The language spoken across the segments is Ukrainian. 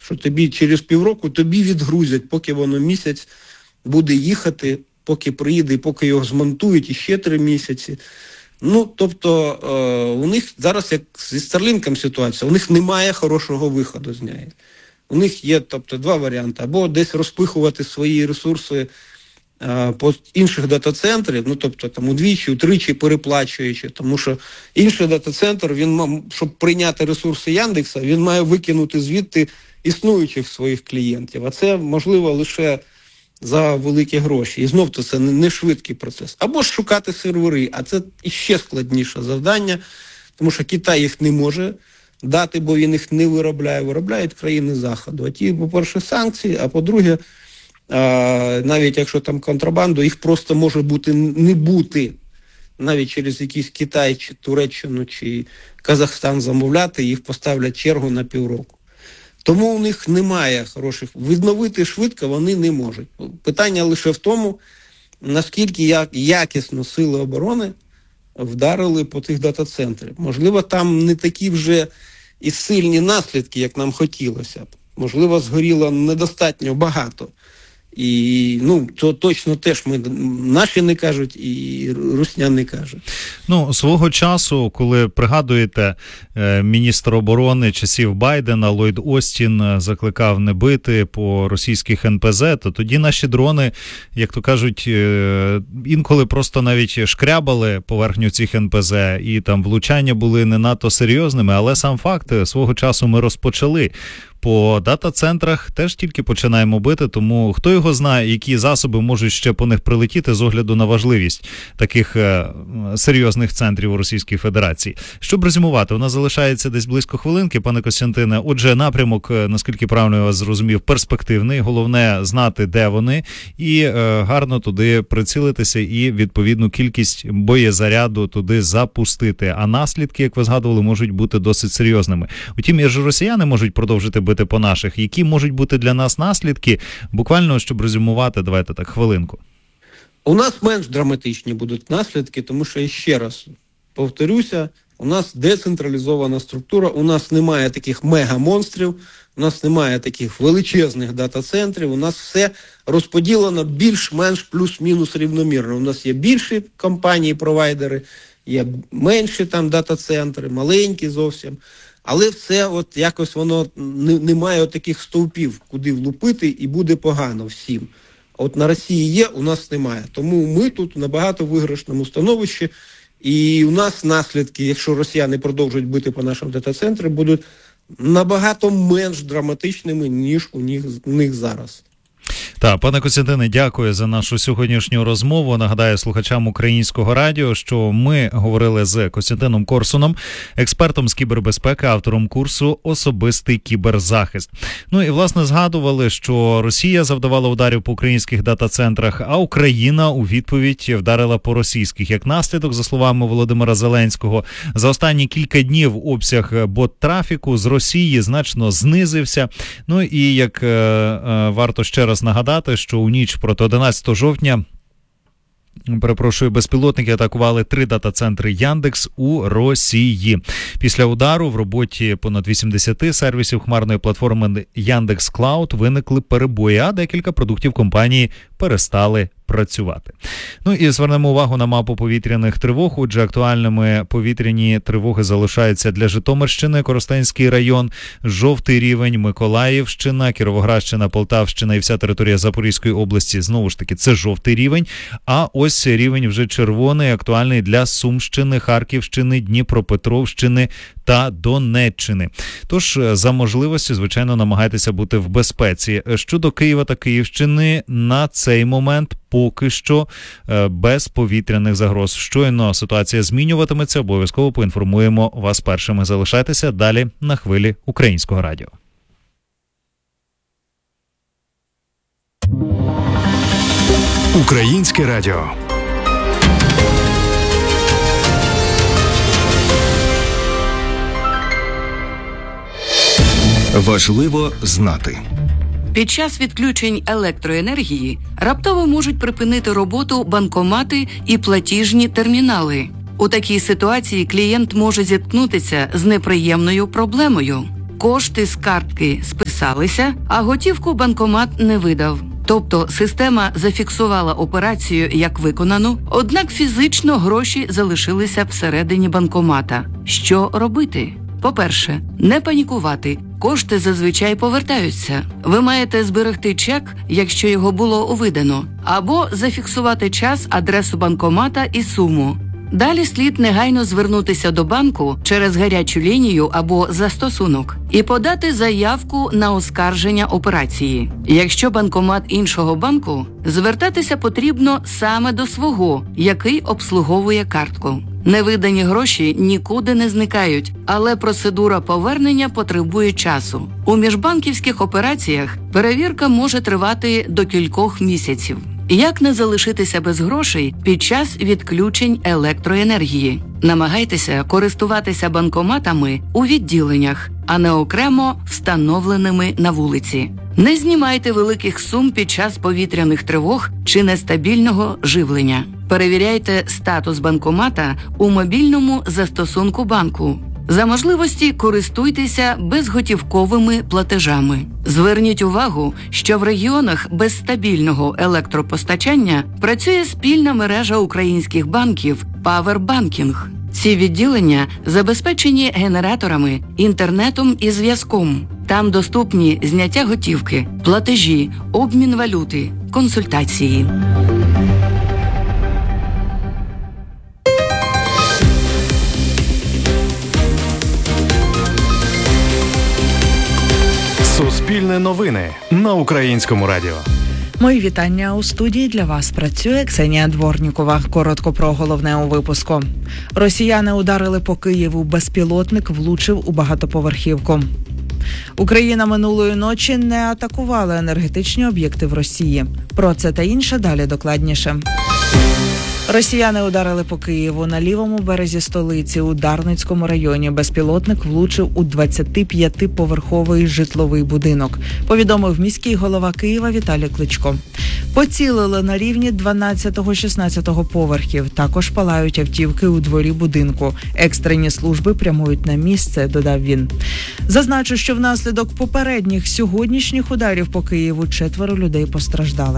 що тобі через півроку тобі відгрузять, поки воно місяць буде їхати, поки приїде і поки його змонтують, і ще 3 місяці. Ну, тобто, у них зараз, як зі Starlink ситуація, у них немає хорошого виходу з неї. У них є, тобто, 2 варіанти. Або десь розпихувати свої ресурси по інших дата-центрів, ну, тобто, там, удвічі, утричі переплачуючи, тому що інший дата-центр, він, щоб прийняти ресурси Яндекса, він має викинути звідти існуючих своїх клієнтів. А це можливо лише за великі гроші. І знов-то це не швидкий процес. Або ж шукати сервери, а це іще складніше завдання, тому що Китай їх не може дати, бо він їх не виробляє, виробляють країни Заходу. А ті, по-перше, санкції, а по-друге, навіть якщо там контрабанду, їх просто може не бути. Навіть через якийсь Китай, чи Туреччину, чи Казахстан замовляти, їх поставлять чергу на півроку. Тому у них немає хороших. Відновити швидко вони не можуть. Питання лише в тому, наскільки якісно сили оборони вдарили по тих дата-центрах. Можливо, там не такі вже і сильні наслідки, як нам хотілося б. Можливо, згоріло недостатньо багато. І, ну, то точно теж наші не кажуть, і русня не каже. Ну, свого часу, коли пригадуєте, міністр оборони часів Байдена Ллойд Остін закликав не бити по російських НПЗ, то тоді наші дрони, як то кажуть, інколи просто навіть шкрябали поверхню цих НПЗ, і там влучання були не надто серйозними, але сам факт, свого часу ми розпочали. По дата-центрах теж тільки починаємо бити, тому хто його знає, які засоби можуть ще по них прилетіти з огляду на важливість таких серйозних центрів у Російській Федерації. Щоб резюмувати, у нас залишається десь близько хвилинки, пане Костянтине. Отже, напрямок, наскільки правильно я вас зрозумів, перспективний. Головне знати, де вони, і гарно туди прицілитися і відповідну кількість боєзаряду туди запустити. А наслідки, як ви згадували, можуть бути досить серйозними. Утім, і ж росіяни можуть продовжити бити по наших. Які можуть бути для нас наслідки? Буквально, щоб резюмувати, давайте так, хвилинку. У нас менш драматичні будуть наслідки, тому що, ще раз повторюся, у нас децентралізована структура, у нас немає таких мега-монстрів, у нас немає таких величезних дата-центрів, у нас все розподілено більш-менш плюс-мінус рівномірно. У нас є більші компанії-провайдери, є менші там дата-центри, маленькі зовсім. Але все от якось воно не має таких стовпів, куди влупити, і буде погано всім. От на Росії є, у нас немає. Тому ми тут в набагато виграшному становищі, і у нас наслідки, якщо росіяни продовжують бити по нашим дата-центрам, будуть набагато менш драматичними, ніж у них зараз. Так, пане Костянтине, дякую за нашу сьогоднішню розмову. Нагадаю слухачам Українського радіо, що ми говорили з Костянтином Корсуном, експертом з кібербезпеки, автором курсу «Особистий кіберзахист». Ну і, власне, згадували, що Росія завдавала ударів по українських дата-центрах, а Україна у відповідь вдарила по російських. Як наслідок, за словами Володимира Зеленського, за останні кілька днів обсяг бот-трафіку з Росії значно знизився. Ну і, як варто ще раз нагадати, що у ніч проти 11 жовтня безпілотники атакували 3 дата-центри Яндекс у Росії. Після удару в роботі понад 80 сервісів хмарної платформи Яндекс.Клауд виникли перебої, а декілька продуктів компанії перестали працювати. Ну і звернемо увагу на мапу повітряних тривог. Отже, актуальними повітряні тривоги залишаються для Житомирщини, Коростенський район, жовтий рівень, Миколаївщина, Кіровоградщина, Полтавщина і вся територія Запорізької області. Знову ж таки, це жовтий рівень. А ось рівень вже червоний, актуальний для Сумщини, Харківщини, Дніпропетровщини та Донеччини. Тож, за можливості, звичайно, намагайтеся бути в безпеці. Щодо Києва та Київщини, на цей момент поки що без повітряних загроз. Щойно ситуація змінюватиметься, обов'язково поінформуємо вас першими. Залишайтеся далі на хвилі Українського радіо. Українське радіо. Важливо знати. Під час відключень електроенергії раптово можуть припинити роботу банкомати і платіжні термінали. У такій ситуації клієнт може зіткнутися з неприємною проблемою. Кошти з картки списати списалися, а готівку банкомат не видав. Тобто система зафіксувала операцію як виконану, однак фізично гроші залишилися всередині банкомата. Що робити? По-перше, не панікувати. Кошти зазвичай повертаються. Ви маєте зберегти чек, якщо його було видано, або зафіксувати час, адресу банкомата і суму. Далі слід негайно звернутися до банку через гарячу лінію або застосунок і подати заявку на оскарження операції. Якщо банкомат іншого банку, звертатися потрібно саме до свого, який обслуговує картку. Невидані гроші нікуди не зникають, але процедура повернення потребує часу. У міжбанківських операціях перевірка може тривати до кількох місяців. Як не залишитися без грошей під час відключень електроенергії? Намагайтеся користуватися банкоматами у відділеннях, а не окремо встановленими на вулиці. Не знімайте великих сум під час повітряних тривог чи нестабільного живлення. Перевіряйте статус банкомата у мобільному застосунку банку. За можливості користуйтеся безготівковими платежами. Зверніть увагу, що в регіонах без стабільного електропостачання працює спільна мережа українських банків «Павербанкінг». Ці відділення забезпечені генераторами, інтернетом і зв'язком. Там доступні зняття готівки, платежі, обмін валюти, консультації. Суспільне новини на Українському радіо. Мої вітання. У студії для вас працює Ксенія Дворнікова. Коротко про головне у випуску. Росіяни ударили по Києву. Безпілотник влучив у багатоповерхівку. Україна минулої ночі не атакувала енергетичні об'єкти в Росії. Про це та інше далі докладніше. Росіяни ударили по Києву. На лівому березі столиці у Дарницькому районі безпілотник влучив у 25-поверховий житловий будинок, повідомив міський голова Києва Віталій Кличко. Поцілили на рівні 12-16 поверхів. Також палають автівки у дворі будинку. Екстрені служби прямують на місце, додав він. Зазначу, що внаслідок попередніх сьогоднішніх ударів по Києву 4 людей постраждали.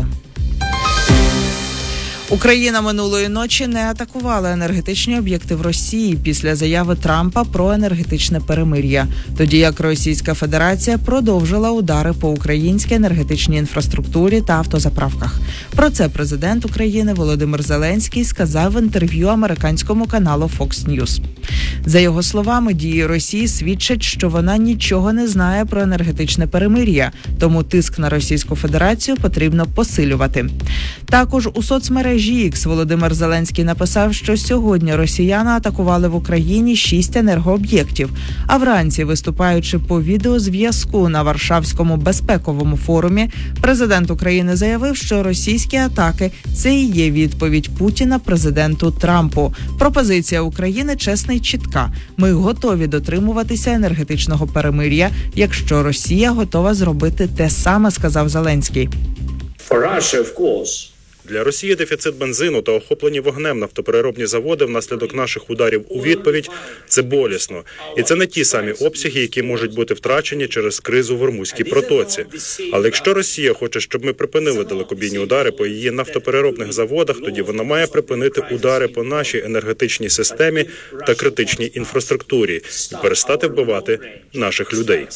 Україна минулої ночі не атакувала енергетичні об'єкти в Росії після заяви Трампа про енергетичне перемир'я, тоді як Російська Федерація продовжила удари по українській енергетичній інфраструктурі та автозаправках. Про це президент України Володимир Зеленський сказав в інтерв'ю американському каналу Fox News. За його словами, дії Росії свідчать, що вона нічого не знає про енергетичне перемир'я, тому тиск на Російську Федерацію потрібно посилювати. Також у соцмережі X Володимир Зеленський написав, що сьогодні росіяни атакували в Україні 6 енергооб'єктів, а вранці, виступаючи по відеозв'язку на Варшавському безпековому форумі, президент України заявив, що російські атаки – це і є відповідь Путіна президенту Трампу. Пропозиція України чесна й чітка. Ми готові дотримуватися енергетичного перемир'я, якщо Росія готова зробити те саме, сказав Зеленський. Для Росії дефіцит бензину та охоплені вогнем нафтопереробні заводи внаслідок наших ударів у відповідь – це болісно. І це не ті самі обсяги, які можуть бути втрачені через кризу в Ормузькій протоці. Але якщо Росія хоче, щоб ми припинили далекобійні удари по її нафтопереробних заводах, тоді вона має припинити удари по нашій енергетичній системі та критичній інфраструктурі і перестати вбивати наших людей.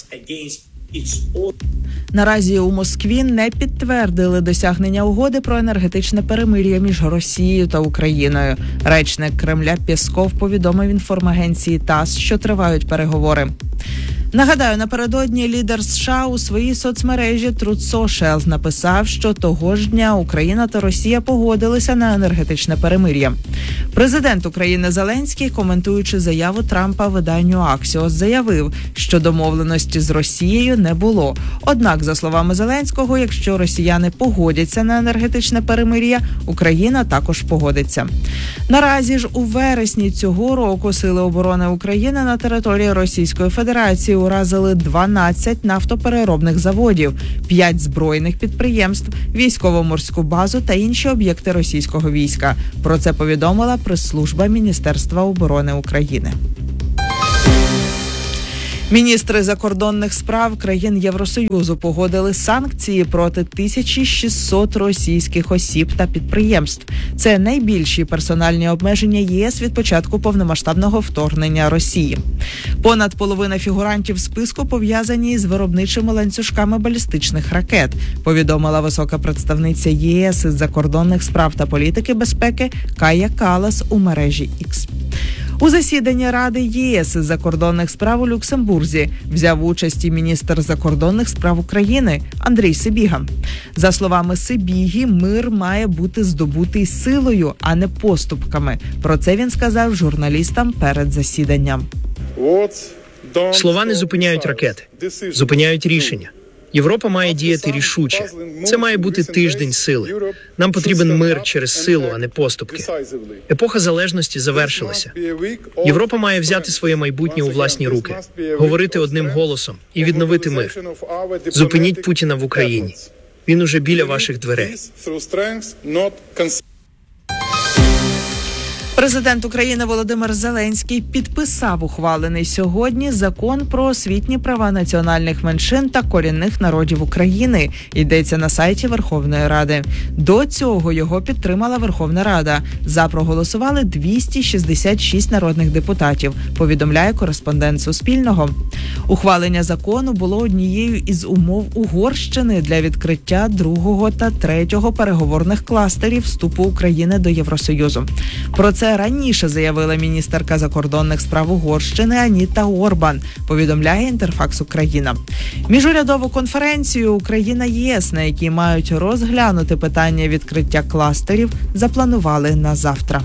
Наразі у Москві не підтвердили досягнення угоди про енергетичне перемир'я між Росією та Україною. Речник Кремля Пєсков повідомив інформагенції ТАСС, що тривають переговори. Нагадаю, напередодні лідер США у своїй соцмережі Truth Social написав, що того ж дня Україна та Росія погодилися на енергетичне перемир'я. Президент України Зеленський, коментуючи заяву Трампа виданню Axios, заявив, що домовленості з Росією не було. Однак, за словами Зеленського, якщо росіяни погодяться на енергетичне перемир'я, Україна також погодиться. Наразі ж у вересні цього року Сили оборони України на території Російської Федерації уразили 12 нафтопереробних заводів, 5 збройних підприємств, військово-морську базу та інші об'єкти російського війська. Про це повідомила прес-служба Міністерства оборони України. Міністри закордонних справ країн Євросоюзу погодили санкції проти 1600 російських осіб та підприємств. Це найбільші персональні обмеження ЄС від початку повномасштабного вторгнення Росії. Понад половина фігурантів списку пов'язані з виробничими ланцюжками балістичних ракет, повідомила висока представниця ЄС із закордонних справ та політики безпеки Кая Калас у мережі X. У засіданні Ради ЄС із закордонних справ у Люксембурзі взяв участь і міністр закордонних справ України Андрій Сибіга. За словами Сибіги, мир має бути здобутий силою, а не поступками. Про це він сказав журналістам перед засіданням. Слова не зупиняють ракети, зупиняють рішення. Європа має діяти рішуче. Це має бути тиждень сили. Нам потрібен мир через силу, а не поступки. Епоха залежності завершилася. Європа має взяти своє майбутнє у власні руки, говорити одним голосом і відновити мир. Зупиніть Путіна в Україні. Він уже біля ваших дверей. Президент України Володимир Зеленський підписав ухвалений сьогодні закон про освітні права національних меншин та корінних народів України. Йдеться на сайті Верховної Ради. До цього його підтримала Верховна Рада. За проголосували 266 народних депутатів, повідомляє кореспондент Суспільного. Ухвалення закону було однією із умов Угорщини для відкриття 2-го та 3-го переговорних кластерів вступу України до Євросоюзу. Про це раніше заявила міністерка закордонних справ Угорщини Аніта Орбан, повідомляє Інтерфакс Україна. Міжурядову конференцію Україна-ЄС, на якій мають розглянути питання відкриття кластерів, запланували на завтра.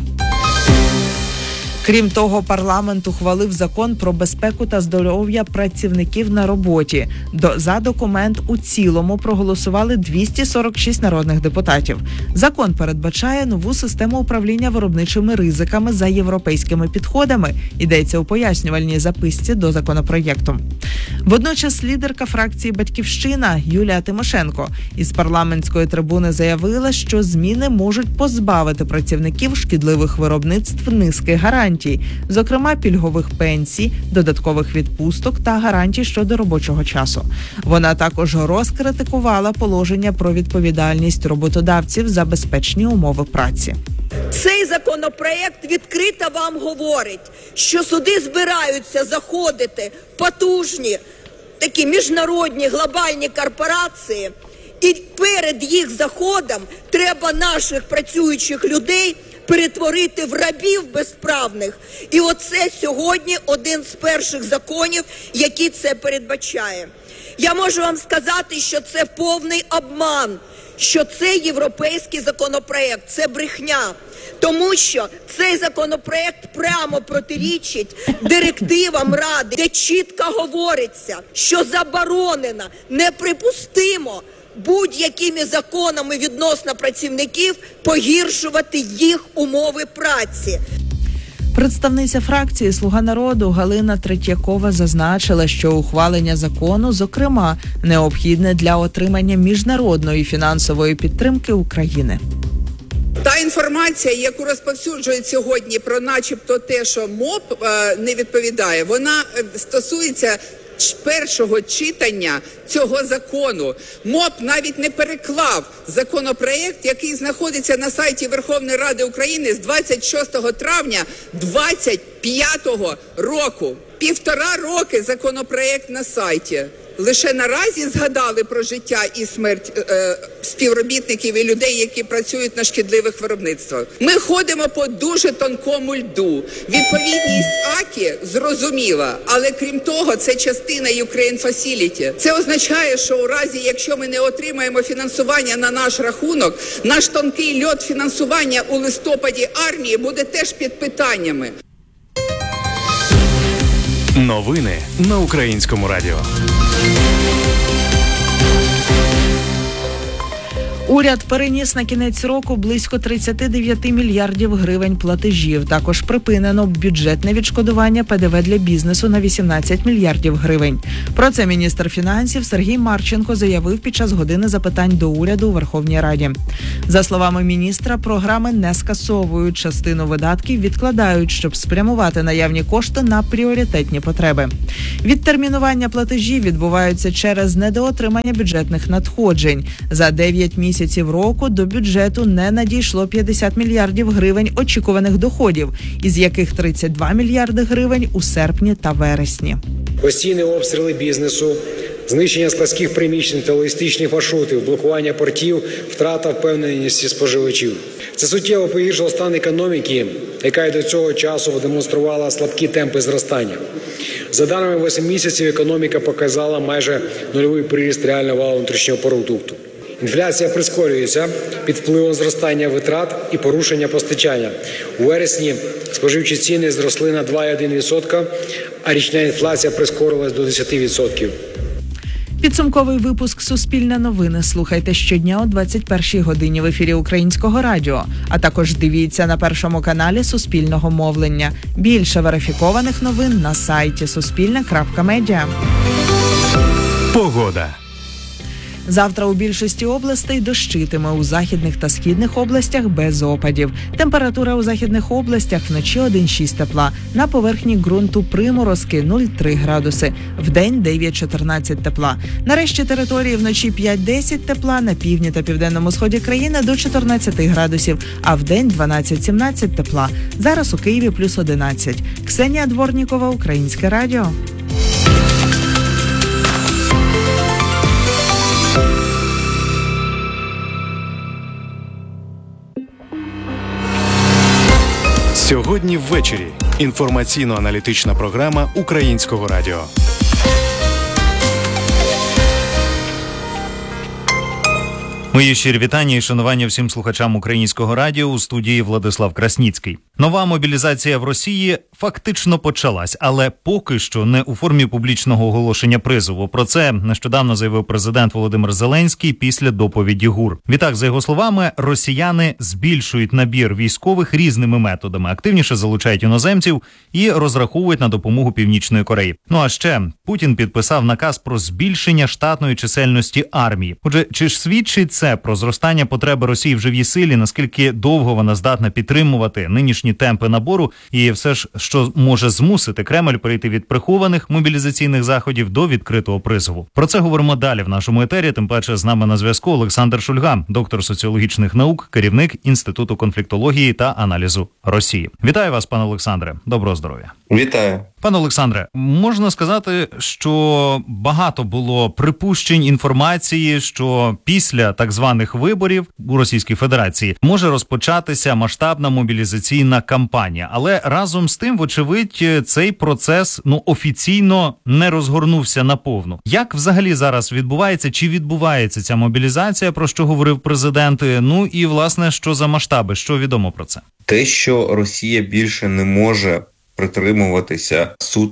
Крім того, парламент ухвалив закон про безпеку та здоров'я працівників на роботі. За документ у цілому проголосували 246 народних депутатів. Закон передбачає нову систему управління виробничими ризиками за європейськими підходами, йдеться у пояснювальній записці до законопроєкту. Водночас лідерка фракції «Батьківщина» Юлія Тимошенко із парламентської трибуни заявила, що зміни можуть позбавити працівників шкідливих виробництв низки гарантій, зокрема пільгових пенсій, додаткових відпусток та гарантій щодо робочого часу. Вона також розкритикувала положення про відповідальність роботодавців за безпечні умови праці. Цей законопроект відкрито вам говорить, що сюди збираються заходити потужні такі міжнародні глобальні корпорації, і перед їх заходом треба наших працюючих людей перетворити в рабів безправних. І оце сьогодні один з перших законів, який це передбачає. Я можу вам сказати, що це повний обман, що це європейський законопроект, це брехня. Тому що цей законопроект прямо протирічить директивам Ради, де чітко говориться, що заборонено, неприпустимо будь-якими законами відносно працівників погіршувати їх умови праці. Представниця фракції «Слуга народу» Галина Третьякова зазначила, що ухвалення закону, зокрема, необхідне для отримання міжнародної фінансової підтримки України. Та інформація, яку розповсюджують сьогодні про начебто те, що МОП не відповідає, вона стосується першого читання цього закону. МОП навіть не переклав законопроект, який знаходиться на сайті Верховної Ради України з 26 травня 2025 року. 1,5 роки законопроект на сайті. Лише наразі згадали про життя і смерть співробітників і людей, які працюють на шкідливих виробництвах. Ми ходимо по дуже тонкому льду. Відповідність АКІ зрозуміла, але крім того, це частина Ukraine Facility. Це означає, що у разі, якщо ми не отримаємо фінансування на наш рахунок, наш тонкий льод фінансування у листопаді армії буде теж під питаннями. Новини на Українському радіо. Уряд переніс на кінець року близько 39 мільярдів гривень платежів. Також припинено бюджетне відшкодування ПДВ для бізнесу на 18 мільярдів гривень. Про це міністр фінансів Сергій Марченко заявив під час години запитань до уряду у Верховній Раді. За словами міністра, програми не скасовують, частину видатків відкладають, щоб спрямувати наявні кошти на пріоритетні потреби. Відтермінування платежів відбуваються через недоотримання бюджетних надходжень. За 9 місяців року до бюджету не надійшло 50 мільярдів гривень очікуваних доходів, із яких 32 мільярди гривень у серпні та вересні. Постійні обстріли бізнесу, знищення складських приміщень та логістичних маршрутів, блокування портів, втрата впевненості споживачів. Це суттєво погіршило стан економіки, яка й до цього часу демонструвала слабкі темпи зростання. За даними 8 місяців, економіка показала майже нульовий приріст реального валового внутрішнього продукту. Інфляція прискорюється під впливом зростання витрат і порушення постачання. У вересні споживчі ціни зросли на 2,1%, а річна інфляція прискорилась до 10%. Підсумковий випуск «Суспільне новини» слухайте щодня о 21-й годині в ефірі Українського радіо, а також дивіться на Першому каналі Суспільного мовлення. Більше верифікованих новин на сайті суспільне.медіа. Погода. Завтра у більшості областей дощитиме, у західних та східних областях без опадів. Температура у західних областях вночі 1,6 тепла, на поверхні ґрунту приморозки 0,3 градуси, вдень 9-14 тепла. На решті території вночі 5-10 тепла, на півдні та південному сході країни до 14 градусів, а вдень 12-17 тепла. Зараз у Києві плюс 11. Ксенія Дворнікова, Українське радіо. Сьогодні ввечері. Інформаційно-аналітична програма Українського радіо. Мої щирі вітання і шанування всім слухачам Українського радіо, у студії Владислав Красніцький. Нова мобілізація в Росії фактично почалась, але поки що не у формі публічного оголошення призову. Про це нещодавно заявив президент Володимир Зеленський після доповіді ГУР. Відтак, за його словами, росіяни збільшують набір військових різними методами, активніше залучають іноземців і розраховують на допомогу Північної Кореї. Ну а ще Путін підписав наказ про збільшення штатної чисельності армії. Отже, чи ж свідчить це про зростання потреби Росії в живій силі, наскільки довго вона здатна підтримувати нинішні темпи набору, і все ж, що може змусити Кремль перейти від прихованих мобілізаційних заходів до відкритого призову? Про це говоримо далі в нашому етері. Тим паче з нами на зв'язку Олександр Шульга, доктор соціологічних наук, керівник Інституту конфліктології та аналізу Росії. Вітаю вас, пане Олександре. Доброго здоров'я. Вітаю. Пане Олександре, можна сказати, що багато було припущень, інформації, що після так званих виборів у Російській Федерації може розпочатися масштабна мобілізаційна кампанія. Але разом з тим, вочевидь, цей процес офіційно не розгорнувся наповну. Як взагалі зараз відбувається, чи відбувається ця мобілізація, про що говорив президент? Ну і, власне, що за масштаби, що відомо про це? Те, що Росія більше не може притримуватися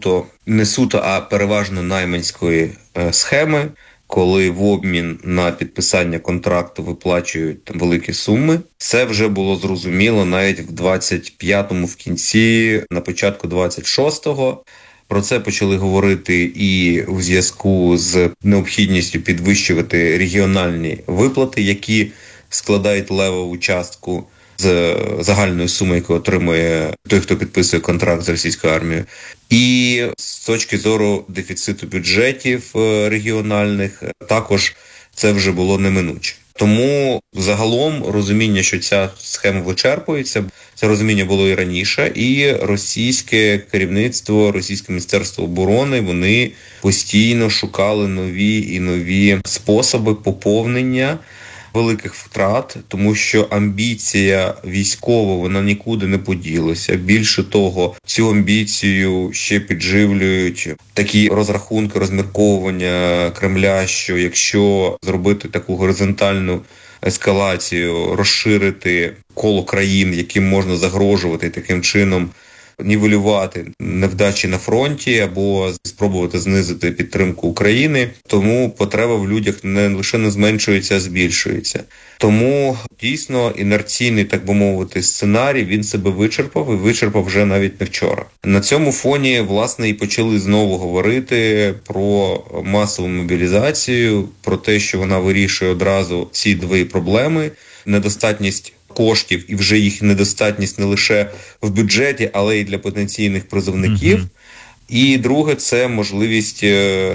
не суто, а переважно найманської схеми, коли в обмін на підписання контракту виплачують великі суми. Це вже було зрозуміло навіть в 25-му в кінці, на початку 26-го. Про це почали говорити і у зв'язку з необхідністю підвищувати регіональні виплати, які складають левову частку з загальної суми, яку отримує той, хто підписує контракт з російською армією. І з точки зору дефіциту бюджетів регіональних, також це вже було неминуче. Тому загалом розуміння, що ця схема вичерпується, це розуміння було і раніше, і російське керівництво, російське міністерство оборони, вони постійно шукали нові і нові способи поповнення великих втрат, тому що амбіція військова, вона нікуди не поділася. Більше того, цю амбіцію ще підживлюють такі розрахунки, розмірковування Кремля, що якщо зробити таку горизонтальну ескалацію, розширити коло країн, яким можна загрожувати, таким чином нівелювати невдачі на фронті або спробувати знизити підтримку України. Тому потреба в людях не лише не зменшується, а збільшується. Тому дійсно інерційний, так би мовити, сценарій, він себе вичерпав і вичерпав вже навіть не вчора. На цьому фоні, власне, і почали знову говорити про масову мобілізацію, про те, що вона вирішує одразу ці дві проблеми: недостатність коштів і вже їх недостатність не лише в бюджеті, але й для потенційних призовників. І друге – це можливість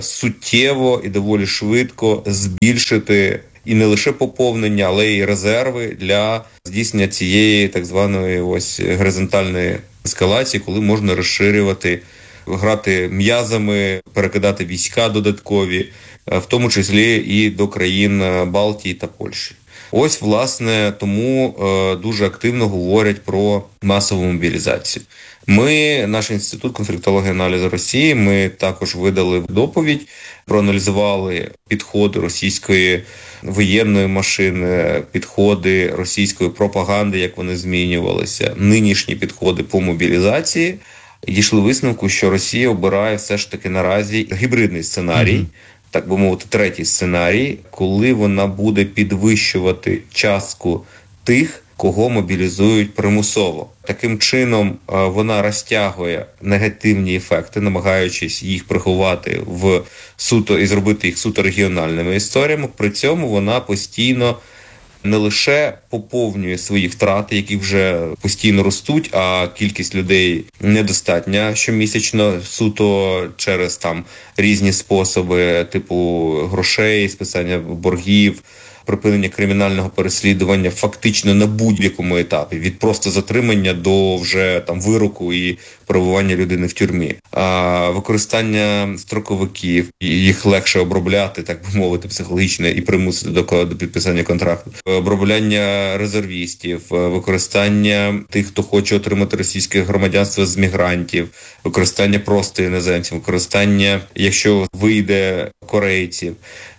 суттєво і доволі швидко збільшити і не лише поповнення, але й резерви для здійснення цієї так званої горизонтальної ескалації, коли можна розширювати, грати м'язами, перекидати війська додаткові, в тому числі і до країн Балтії та Польщі. Ось, власне, тому дуже активно говорять про масову мобілізацію. Ми, наш інститут конфліктології і аналізу Росії, ми також видали доповідь, проаналізували підходи російської воєнної машини, підходи російської пропаганди, як вони змінювалися, нинішні підходи по мобілізації. І дійшли висновку, що Росія обирає все ж таки наразі гібридний сценарій, так би мовити, третій сценарій, коли вона буде підвищувати частку тих, кого мобілізують примусово. Таким чином вона розтягує негативні ефекти, намагаючись їх приховати в суто і зробити їх суто регіональними історіями. При цьому вона постійно не лише поповнює свої втрати, які вже постійно ростуть, а кількість людей недостатня щомісячно, суто через там різні способи, типу грошей, списання боргів, припинення кримінального переслідування фактично на будь-якому етапі, від просто затримання до вже там вироку і перебування людини в тюрмі. А використання строковиків, їх легше обробляти, так би мовити, психологічно і примусити до підписання контракту. Обробляння резервістів, використання тих, хто хоче отримати російське громадянство з мігрантів, використання просто іноземців, використання, якщо вийде, корейців.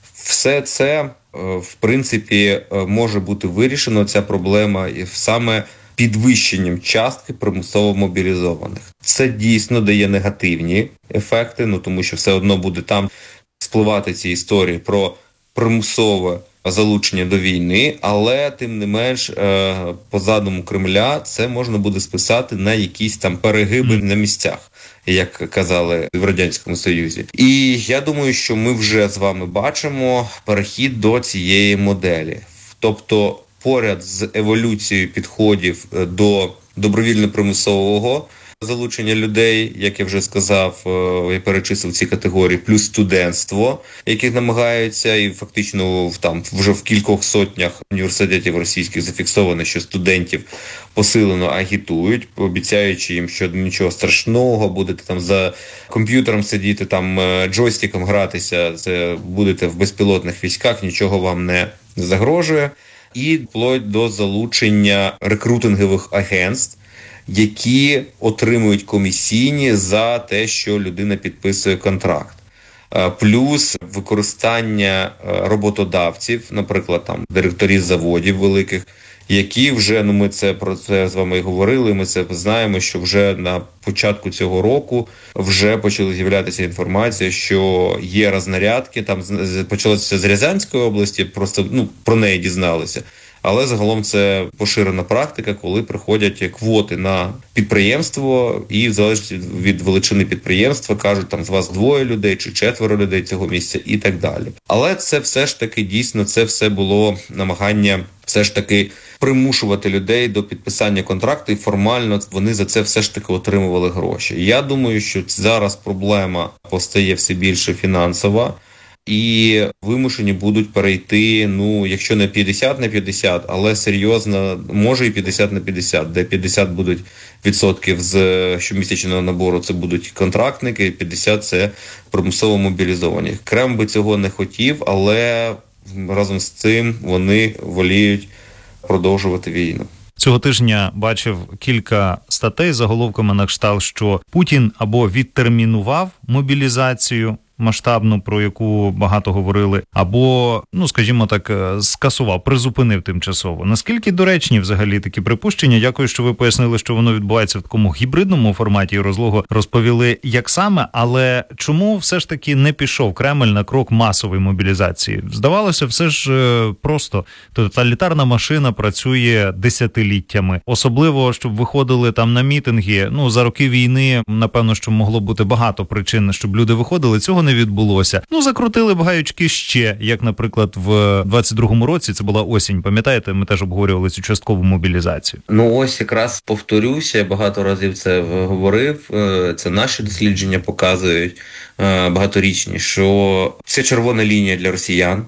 Все це, в принципі, може бути вирішено, ця проблема, саме підвищенням частки примусово мобілізованих. Це дійсно дає негативні ефекти, тому що все одно буде там спливати ці історії про примусове залучення до війни, але тим не менш по задуму Кремля це можна буде списати на якісь там перегиби на місцях, як казали в Радянському Союзі. І я думаю, що ми вже з вами бачимо перехід до цієї моделі. Тобто поряд з еволюцією підходів до добровільно-примусового залучення людей, як я вже сказав, я перечислив ці категорії, плюс студентство, яких намагаються, і фактично там вже в кількох сотнях університетів російських зафіксовано, що студентів посилено агітують, обіцяючи їм, що нічого страшного, будете там за комп'ютером сидіти, там джойстиком гратися, це будете в безпілотних військах, нічого вам не загрожує. І вплоть до залучення рекрутингових агентств, які отримують комісійні за те, що людина підписує контракт. Плюс використання роботодавців, наприклад, там директорів заводів великих, які вже, ми про це з вами і говорили, ми це знаємо, що вже на початку цього року вже почали з'являтися інформація, що є рознарядки, там почалося з Рязанської області, просто про неї дізналися. Але загалом це поширена практика, коли приходять квоти на підприємство і в залежності від величини підприємства кажуть, там з вас 2 людей чи 4 людей цього місця і так далі. Але це все ж таки дійсно, це все було намагання все ж таки примушувати людей до підписання контракту, і формально вони за це все ж таки отримували гроші. І я думаю, що зараз проблема постає все більше фінансова, і вимушені будуть перейти, якщо не 50 на 50, але серйозно, може і 50 на 50, де 50 будуть відсотків з щомісячного набору, це будуть контрактники, 50 це примусово мобілізовані. Кремль би цього не хотів, але разом з цим вони воліють продовжувати війну. Цього тижня бачив кілька статей з заголовками на кшталт, що Путін або відтермінував мобілізацію масштабну, про яку багато говорили, або, скажімо так, скасував, призупинив тимчасово. Наскільки доречні взагалі такі припущення? Дякую, що ви пояснили, що воно відбувається в такому гібридному форматі і розлого розповіли, як саме, але чому все ж таки не пішов Кремль на крок масової мобілізації? Здавалося, все ж просто тоталітарна машина працює десятиліттями. Особливо, щоб виходили там на мітинги. За роки війни, напевно, що могло бути багато причин, щоб люди виходили. Цього не відбулося. Закрутили гаючки ще, як, наприклад, в 22-му році, це була осінь, пам'ятаєте, ми теж обговорювали цю часткову мобілізацію. Ось якраз повторюся, я багато разів це говорив, це наші дослідження показують багаторічні, що це червона лінія для росіян.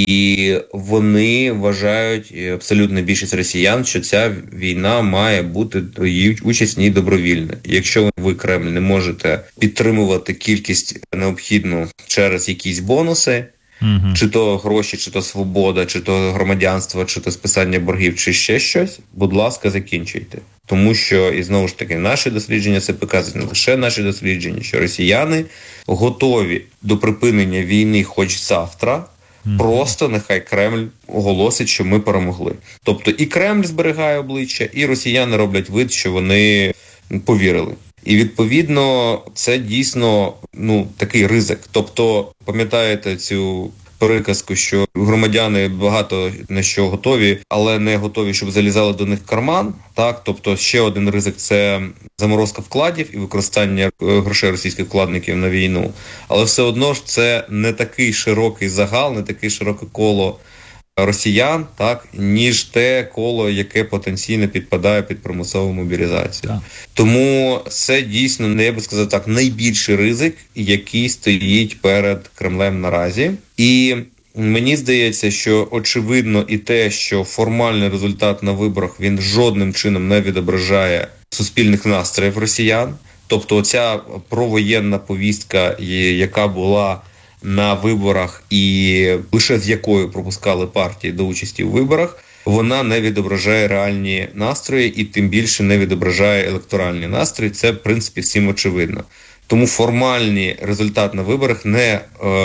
І вони вважають, абсолютна більшість росіян, що ця війна має бути, її участь в ній добровільна. Якщо ви, Кремль, не можете підтримувати кількість необхідну через якісь бонуси, чи то гроші, чи то свобода, чи то громадянство, чи то списання боргів, чи ще щось, будь ласка, закінчуйте. Тому що, і знову ж таки, наші дослідження це показують, не лише наші дослідження, що росіяни готові до припинення війни хоч завтра, просто нехай Кремль оголосить, що ми перемогли. Тобто і Кремль зберігає обличчя, і росіяни роблять вид, що вони повірили. І відповідно це дійсно такий ризик. Тобто, пам'ятаєте цю приказку, що громадяни багато на що готові, але не готові, щоб залізали до них в карман. Так, тобто ще один ризик – це заморозка вкладів і використання грошей російських вкладників на війну. Але все одно ж це не такий широкий загал, не таке широке коло росіян, так, ніж те коло, яке потенційно підпадає під примусову мобілізацію. Так. Тому це дійсно, я би сказав так, найбільший ризик, який стоїть перед Кремлем наразі. І мені здається, що очевидно і те, що формальний результат на виборах, він жодним чином не відображає суспільних настроїв росіян. Тобто оця провоєнна повістка, яка була на виборах і лише з якою пропускали партії до участі у виборах, вона не відображає реальні настрої і тим більше не відображає електоральні настрої. Це, в принципі, всім очевидно. Тому формальний результат на виборах не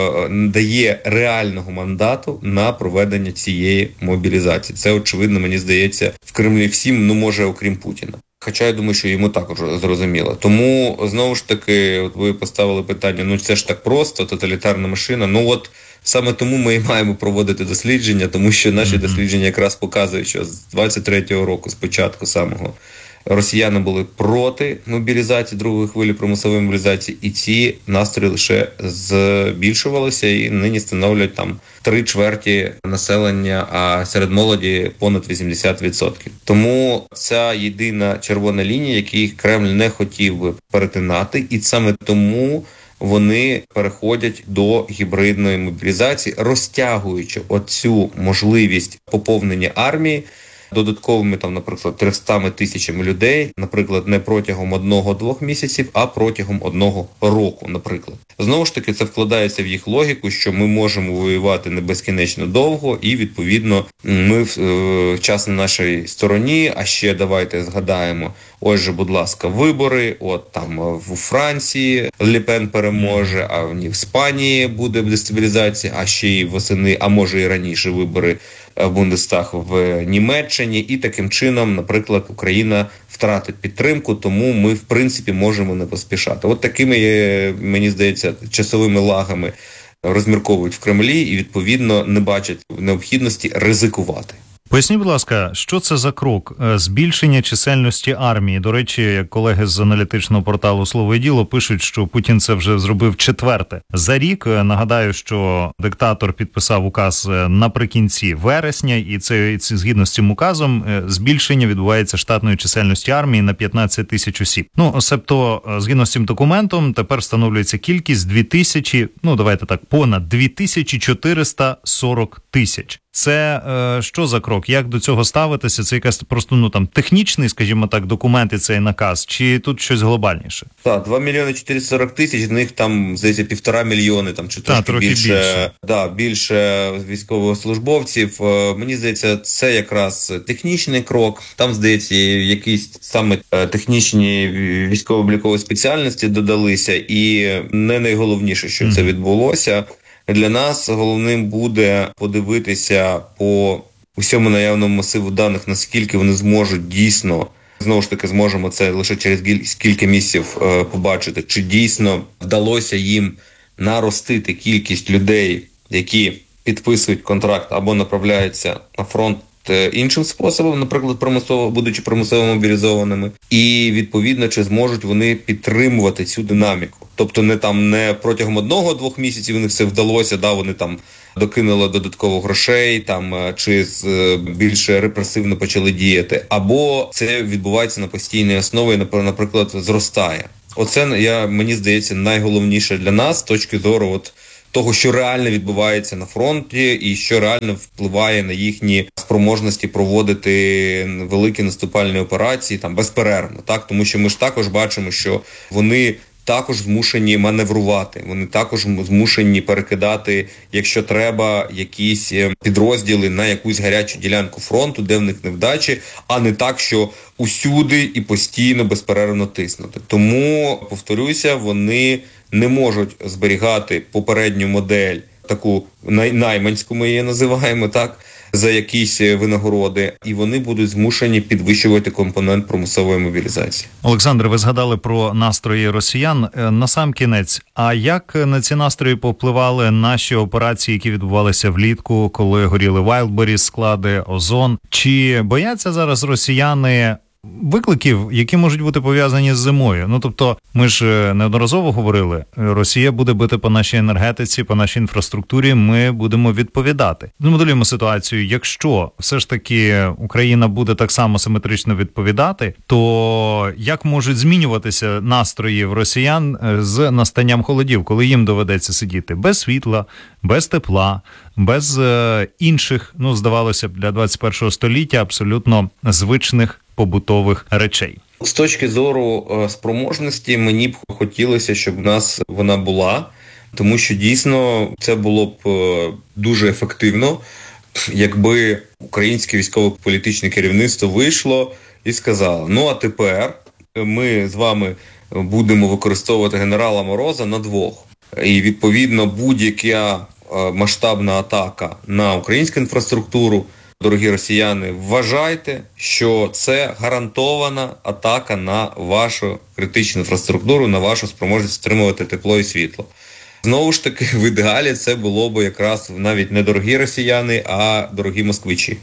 дає реального мандату на проведення цієї мобілізації. Це очевидно, мені здається, в Кремлі всім, може, окрім Путіна. Хоча я думаю, що йому також зрозуміло. Тому, знову ж таки, от ви поставили питання, це ж так просто, тоталітарна машина. Саме тому ми і маємо проводити дослідження, тому що наші дослідження якраз показують, що з 23-го року, спочатку самого, росіяни були проти мобілізації, другої хвилі примусової мобілізації, і ці настрої лише збільшувалися і нині становлять там 3/4 населення, а серед молоді понад 80%. Тому ця єдина червона лінія, яку Кремль не хотів би перетинати, і саме тому вони переходять до гібридної мобілізації, розтягуючи оцю можливість поповнення армії додатковими, наприклад, 300 тисячами людей, наприклад, не протягом 1-2 місяців, а протягом 1 року, наприклад. Знову ж таки, це вкладається в їх логіку, що ми можемо воювати не безкінечно довго, і, відповідно, ми час на нашій стороні, а ще давайте згадаємо, ось же, будь ласка, вибори, у Франції Ле Пен переможе, а в Іспанії буде дестабілізація, а ще й восени, а може і раніше вибори в Бундестаг в Німеччині, і таким чином, наприклад, Україна втратить підтримку, тому ми, в принципі, можемо не поспішати. От такими, мені здається, часовими лагами розмірковують в Кремлі і, відповідно, не бачать необхідності ризикувати. Поясніть, будь ласка, що це за крок? Збільшення чисельності армії. До речі, колеги з аналітичного порталу «Слово і діло» пишуть, що Путін це вже зробив 4-те за рік. Нагадаю, що диктатор підписав указ наприкінці вересня, і це згідно з цим указом збільшення відбувається штатної чисельності армії на 15 тисяч осіб. Себто, згідно з цим документом, тепер встановлюється кількість понад 2440 тисяч. Це що за крок? Як до цього ставитися? Це якась просто технічний, скажімо так, документ і цей наказ, чи тут щось глобальніше? Так, 2 мільйони 440 тисяч, з них там, здається, 1,5 мільйони, там, чи трохи більше. Більше військовослужбовців. Мені здається, це якраз технічний крок. Там, здається, якісь саме технічні військово-облікові спеціальності додалися, і не найголовніше, що це відбулося. Для нас головним буде подивитися по усьому наявному масиву даних, наскільки вони зможуть дійсно, знову ж таки, зможемо це лише через кілька місяців побачити, чи дійсно вдалося їм наростити кількість людей, які підписують контракт або направляються на фронт іншим способом, наприклад, будучи примусово мобілізованими, і відповідно, чи зможуть вони підтримувати цю динаміку. Тобто не протягом 1-2 місяців у них все вдалося, вони там докинули додатково грошей, чи більше репресивно почали діяти, або це відбувається на постійній основі, наприклад, зростає. Оце, мені здається, найголовніше для нас з точки зору того, що реально відбувається на фронті і що реально впливає на їхні спроможності проводити великі наступальні операції безперервно. Так? Тому що ми ж також бачимо, що вони також змушені маневрувати, вони також змушені перекидати, якщо треба, якісь підрозділи на якусь гарячу ділянку фронту, де в них невдачі, а не так, що усюди і постійно безперервно тиснути. Тому, повторюся, вони не можуть зберігати попередню модель, таку найманську ми її називаємо, так, за якісь винагороди, і вони будуть змушені підвищувати компонент примусової мобілізації. Олександр, ви згадали про настрої росіян. Насамкінець, а як на ці настрої повпливали наші операції, які відбувалися влітку, коли горіли Wildberries, склади, Озон? Чи бояться зараз росіяни викликів, які можуть бути пов'язані з зимою? Тобто, ми ж неодноразово говорили, Росія буде бити по нашій енергетиці, по нашій інфраструктурі, ми будемо відповідати. Моделюємо ситуацію, якщо все ж таки Україна буде так само симетрично відповідати, то як можуть змінюватися настрої в росіян з настанням холодів, коли їм доведеться сидіти без світла, без тепла, без інших, здавалося б, для 21-го століття абсолютно звичних побутових речей? З точки зору спроможності, мені б хотілося, щоб в нас вона була, тому що дійсно це було б дуже ефективно, якби українське військово-політичне керівництво вийшло і сказало: а тепер ми з вами будемо використовувати генерала Мороза на двох. І відповідно будь-яка масштабна атака на українську інфраструктуру, дорогі росіяни, вважайте, що це гарантована атака на вашу критичну інфраструктуру, на вашу спроможність стримувати тепло і світло. Знову ж таки, в ідеалі це було б якраз навіть не дорогі росіяни, а дорогі москвичі.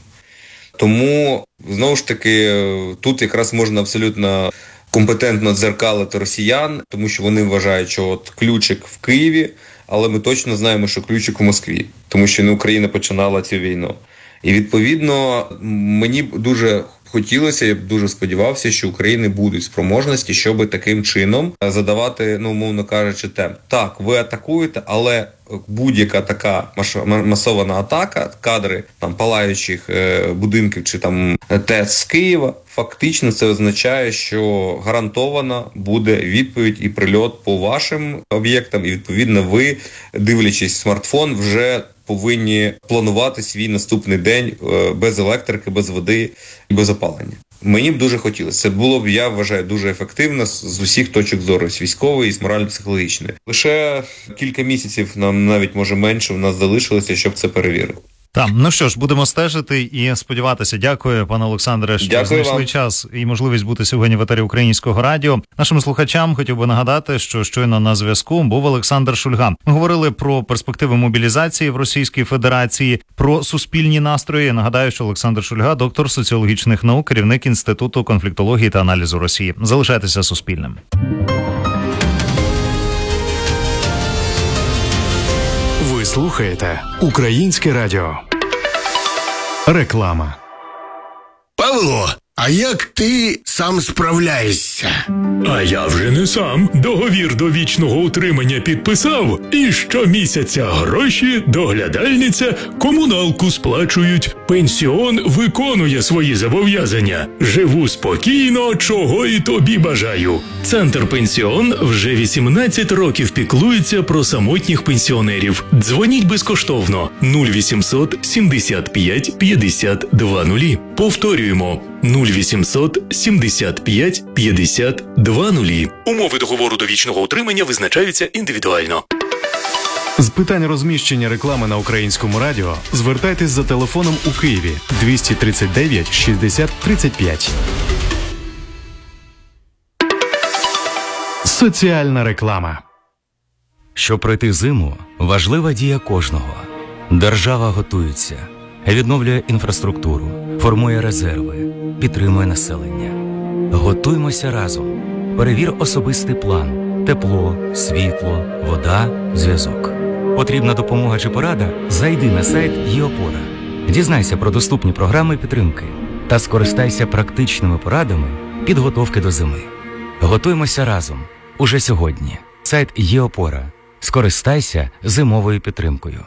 Тому, знову ж таки, тут якраз можна абсолютно компетентно дзеркалити росіян, тому що вони вважають, що ключик в Києві, але ми точно знаємо, що ключик у Москві, тому що не Україна починала цю війну. І відповідно мені б дуже хотілося, я б дуже сподівався, що України будуть спроможності, щоб таким чином задавати, умовно кажучи, темп. Так, ви атакуєте, але будь-яка така масована атака, кадри палаючих будинків чи ТЕЦ з Києва, фактично це означає, що гарантовано буде відповідь і прильот по вашим об'єктам, і відповідно ви, дивлячись смартфон, вже повинні планувати свій наступний день без електрики, без води і без опалення. Мені б дуже хотілося. Це було б, я вважаю, дуже ефективно з усіх точок зору, з військової і з морально-психологічної. Лише кілька місяців, нам навіть може менше, в нас залишилося, щоб це перевірити. Що ж, будемо стежити і сподіватися. Дякую, пане Олександре, що знайшли час і можливість бути сьогодні в етері Українського радіо. Нашим слухачам хотів би нагадати, що щойно на зв'язку був Олександр Шульга. Ми говорили про перспективи мобілізації в Російській Федерації, про суспільні настрої. Нагадаю, що Олександр Шульга – доктор соціологічних наук, керівник Інституту конфліктології та аналізу Росії. Залишайтеся Суспільним. Ви слухаєте Українське радіо. Реклама. Павло, А як ти сам справляєшся? А я вже не сам. Договір довічного утримання підписав, і щомісяця гроші, доглядальниця, комуналку сплачують. Пенсіон виконує свої зобов'язання. Живу спокійно, чого і тобі бажаю. Центр Пенсіон вже 18 років піклується про самотніх пенсіонерів. Дзвоніть безкоштовно 0800 75 52 0. Повторюємо 0800 75 52 0. Умови договору довічного утримання визначаються індивідуально. З питань розміщення реклами на Українському радіо звертайтесь за телефоном у Києві 239 60 35. Соціальна реклама. Щоб пройти зиму, важлива дія кожного. Держава готується, відновлює інфраструктуру, формує резерви, підтримує населення. Готуймося разом. Перевір особистий план. Тепло, світло, вода, зв'язок. Потрібна допомога чи порада? Зайди на сайт ЄОпора. Дізнайся про доступні програми підтримки та скористайся практичними порадами підготовки до зими. Готуймося разом. Уже сьогодні. Сайт ЄОпора. Скористайся зимовою підтримкою.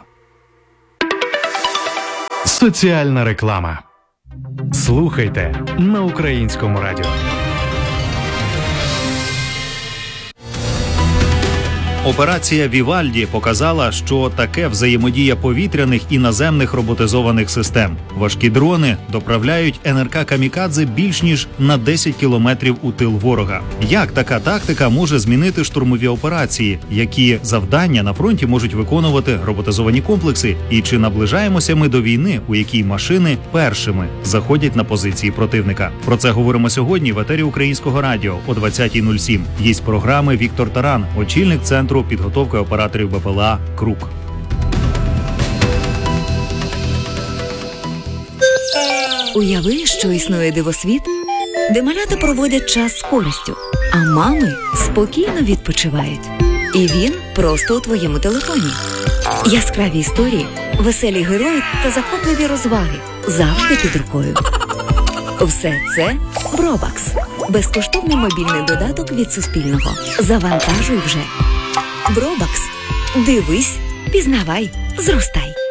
Соціальна реклама. Слухайте на Українському радіо. Операція «Вівальді» показала, що таке взаємодія повітряних і наземних роботизованих систем. Важкі дрони доправляють НРК «Камікадзе» більш ніж на 10 кілометрів у тил ворога. Як така тактика може змінити штурмові операції? Які завдання на фронті можуть виконувати роботизовані комплекси? І чи наближаємося ми до війни, у якій машини першими заходять на позиції противника? Про це говоримо сьогодні в етері Українського радіо о 20:07. Гість програми Віктор Таран, очільник Центру підготовки операторів БПЛА «Крук». Уяви, що існує дивосвіт, де малята проводять час з користю, а мами спокійно відпочивають. І він просто у твоєму телефоні. Яскраві історії, веселі герої та захопливі розваги завжди під рукою. Все це Бробакс. Безкоштовний мобільний додаток від Суспільного. Завантажуй вже. Бробакс. Дивись, пізнавай, зростай.